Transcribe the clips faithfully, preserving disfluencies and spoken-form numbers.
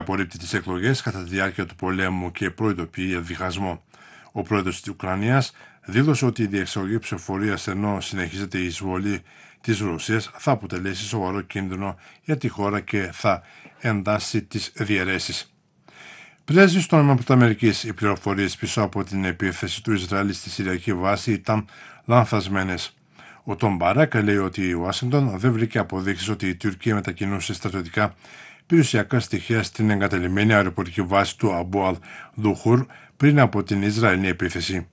απορρίπτει τις εκλογές κατά τη διάρκεια του πολέμου και προειδοποιεί διχασμό. Ο πρόεδρος της Ουκρανίας δήλωσε ότι η διεξαγωγή ψηφοφορίας ενώ συνεχίζεται η εισβολή της Ρωσίας θα αποτελέσει σοβαρό κίνδυνο για τη χώρα και θα εντάσει τις διαιρέσεις. Πρέσβης των ΗΠΑ, οι πληροφορίες πίσω από την επίθεση του Ισραήλ στη Συριακή βάση ήταν λανθασμένες. Ο Τον Μπάρακ λέει ότι η Ουάσιγκτον δεν βρήκε αποδείξεις ότι η Τουρκία μετακινούσε στρατιωτικά περιουσιακά στοιχεία στην εγκαταλειμμένη αεροπορική βάση του Αμπού Αλ Δουχούρ πριν από την Ισραηλινή επίθεση.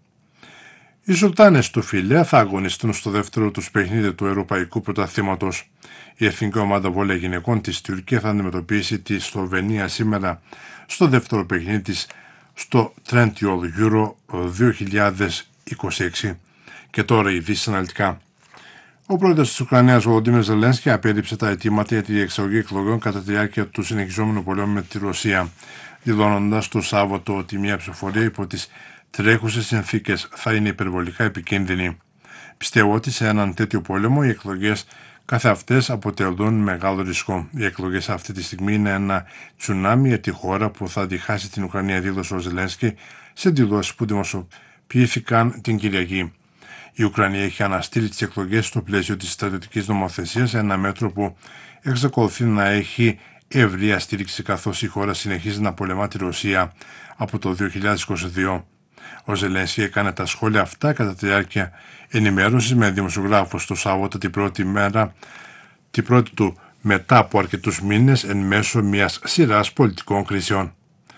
Οι Σουλτάνες του Φιλέ θα αγωνιστούν στο δεύτερο τους παιχνίδι του Ευρωπαϊκού Πρωταθλήματος. Η εθνική ομάδα βόλεϊ γυναικών της Τουρκία θα αντιμετωπίσει τη Σλοβενία σήμερα στο δεύτερο παιχνίδι της στο Trendyol Euro δύο χιλιάδες είκοσι έξι. Και τώρα οι ειδήσεις αναλυτικά. Ο πρόεδρος της Ουκρανίας, Βολοντίμιρ Ζελένσκι, απέρριψε τα αιτήματα για τη διεξαγωγή εκλογών κατά τη διάρκεια του συνεχιζόμενου πολέμου με τη Ρωσία, δηλώνοντας το Σάββατο ότι μια ψηφοφορία υπό τις τρέχουσες συνθήκες θα είναι υπερβολικά επικίνδυνη. Πιστεύω ότι σε έναν τέτοιο πόλεμο οι εκλογές κάθε αυτές αποτελούν μεγάλο ρίσκο. Οι εκλογές αυτή τη στιγμή είναι ένα τσουνάμι για τη χώρα που θα διχάσει την Ουκρανία, δήλωσε ο Ζελένσκι σε δηλώσεις που δημοσιοποιήθηκαν την Κυριακή. Η Ουκρανία έχει αναστείλει τις εκλογές στο πλαίσιο της στρατιωτικής νομοθεσίας, ένα μέτρο που εξακολουθεί να έχει ευρεία στήριξη καθώς η χώρα συνεχίζει να πολεμά τη Ρωσία από το δύο χιλιάδες είκοσι δύο. Ο Ζελένσκι έκανε τα σχόλια αυτά κατά τη διάρκεια ενημέρωσης με δημοσιογράφους το Σάββατο την πρώτη μέρα, την πρώτη του μετά από αρκετούς μήνες εν μέσω μιας σειράς πολιτικών κρίσεων.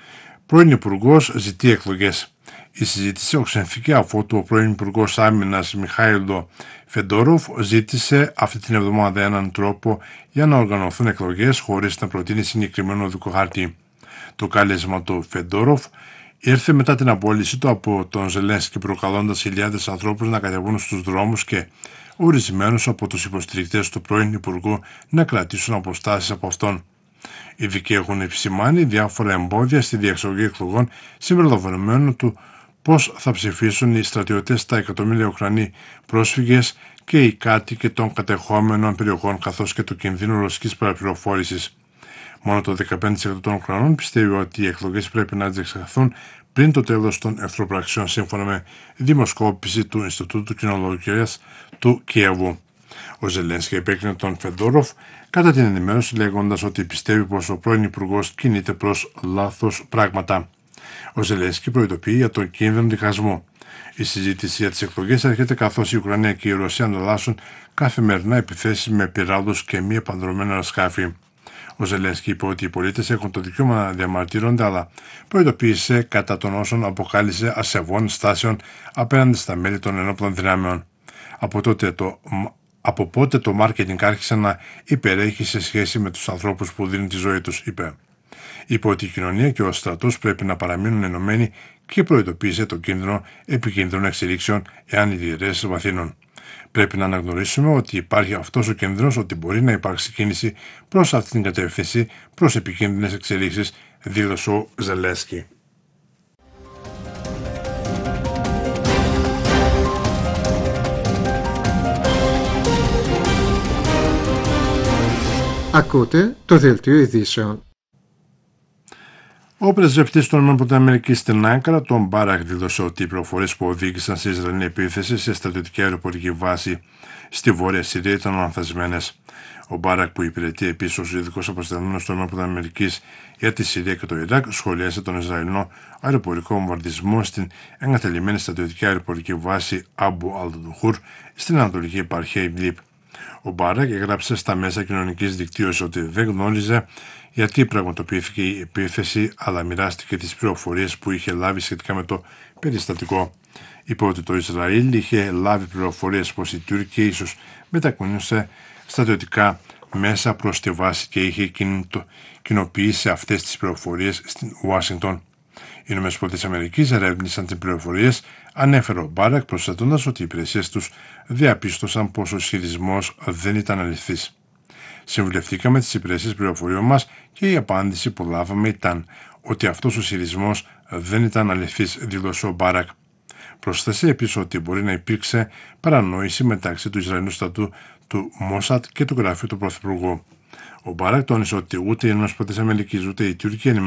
Πρώην Υπουργός ζητεί εκλογές. Η συζήτηση οξενθήκε αφού ο πρώην Υπουργός Άμυνας Μιχάηλο Φεντόροφ ζήτησε αυτή την εβδομάδα έναν τρόπο για να οργανωθούν εκλογές χωρίς να προτείνει συγκεκριμένο οδικό χάρτη. Το κάλεσμα του Φεντόροφ ήρθε μετά την απόλυσή του από τον Ζελένσκι, προκαλώντας χιλιάδες ανθρώπους να κατεβούν στους δρόμους και ορισμένους από τους υποστηρικτές του πρώην Υπουργού να κρατήσουν αποστάσεις από αυτόν. Οι ειδικοί έχουν επισημάνει διάφορα εμπόδια στη διεξαγωγή εκλογών συμπεριλαμβανομένου του πώς θα ψηφίσουν οι στρατιώτες στα εκατομμύρια Ουκρανοί πρόσφυγες και οι κάτοικοι των κατεχόμενων περιοχών, καθώς και του κινδύνου ρωσικής παραπληροφόρησης. Μόνο το δεκαπέντε τοις εκατό των Ουκρανών πιστεύει ότι οι εκλογές πρέπει να διεξαχθούν πριν το τέλος των εχθροπραξιών, σύμφωνα με δημοσκόπηση του Ινστιτούτου Κοινολογίας του Κιέβου. Ο Ζελένσκι επέκρινε τον Φεντόροφ κατά την ενημέρωση, λέγοντας ότι πιστεύει πως ο πρώην Υπουργός κινείται προς λάθος πράγματα. Ο Ζελένσκι προειδοποιεί για τον κίνδυνο διχασμού. Η συζήτηση για τις εκλογές έρχεται καθώς η Ουκρανία και η Ρωσία ανταλλάσσουν καθημερινά επιθέσεις με πυράδους και μη επανδρομένα σκάφη. Ο Ζελένσκι είπε ότι οι πολίτες έχουν το δικαίωμα να διαμαρτύρονται, αλλά προειδοποίησε κατά των όσων αποκάλυψε ασεβών στάσεων απέναντι στα μέλη των ενόπλων δυνάμεων. Από τότε το Από πότε το μάρκετινγκ άρχισε να υπερέχει σε σχέση με τους ανθρώπους που δίνουν τη ζωή τους, είπε. Είπε ότι η κοινωνία και ο στρατός πρέπει να παραμείνουν ενωμένοι και προειδοποίησε τον κίνδυνο επικίνδυνων εξελίξεων εάν οι διαιρέσεις βαθύνουν. Πρέπει να αναγνωρίσουμε ότι υπάρχει αυτός ο κίνδυνος, ότι μπορεί να υπάρξει κίνηση προς αυτή την κατεύθυνση, προς επικίνδυνες εξελίξεις, δήλωσε ο Ζελένσκι. Ακούτε το δελτίο ειδήσεων. Ο πρεσβευτής των ΗΠΑ στην Άγκαρα, τον Μπάρακ, δήλωσε ότι οι πληροφορίες που οδήγησαν σε Ισραηλινή επίθεση σε στρατιωτική αεροπορική βάση στη Βόρεια Συρία ήταν λανθασμένες. Ο Μπάρακ, που υπηρετεί επίσης ως ειδικός αποστελμένος των ΗΠΑ για τη Συρία και το Ιράκ, σχολίασε τον Ισραηλινό αεροπορικό βομβαρδισμό στην εγκαταλειμμένη στρατιωτική αεροπορική βάση Αμπού Αλ Δουχούρ στην ανατολική επαρχία Ιντλιμπ. Ο Μπάρακ έγραψε στα μέσα κοινωνικής δικτύωσης ότι δεν γνώριζε γιατί πραγματοποιήθηκε η επίθεση, αλλά μοιράστηκε τις πληροφορίες που είχε λάβει σχετικά με το περιστατικό. Είπε ότι το Ισραήλ είχε λάβει πληροφορίες πως η Τουρκία ίσως μετακινούσε στρατιωτικά μέσα προς τη βάση και είχε κοινοποιήσει αυτές τις πληροφορίες στην Ουάσιγκτον. Οι ΗΠΑ ερεύνησαν τις πληροφορίες, ανέφερε ο Μπάρακ, προσθέτοντας ότι οι υπηρεσίες τους διαπίστωσαν πως ο ισχυρισμός δεν ήταν αληθής. Συμβουλευτήκαμε τις υπηρεσίες πληροφοριών μας και η απάντηση που λάβαμε ήταν ότι αυτός ο ισχυρισμός δεν ήταν αληθής, δήλωσε ο Μπάρακ. Προσθέσε επίσης ότι μπορεί να υπήρξε παρανόηση μεταξύ του Ισραηλινού στρατού, του Μόσαντ και του γραφείου του Πρωθυπουργού. Ο Μπάρακ τόνισε ότι ούτε οι ΗΠΑ ούτε η Τουρκία